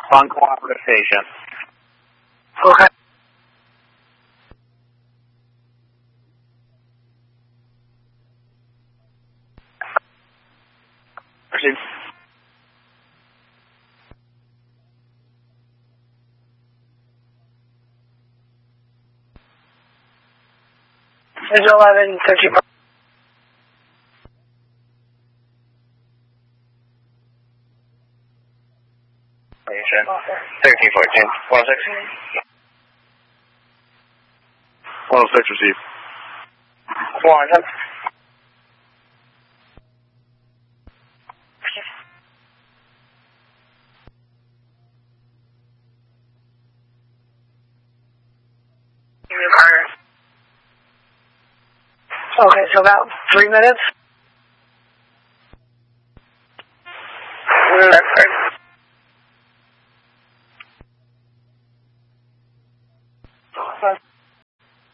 Uncooperative patient. Okay. Proceed. There's 11:30. Patient. 1314. 106. 106 received. 407. Okay, so about 3 minutes. That's right.